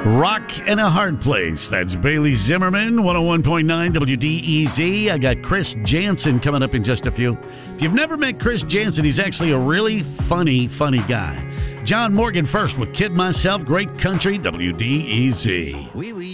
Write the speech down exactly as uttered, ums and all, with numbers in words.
Rock in a Hard Place. That's Bailey Zimmerman, one oh one point nine W D E Z. I got Chris Jansen coming up in just a few. If you've never met Chris Jansen, he's actually a really funny, funny guy. John Morgan first with Kid Myself, Great Country, W D E Z. Oui, oui.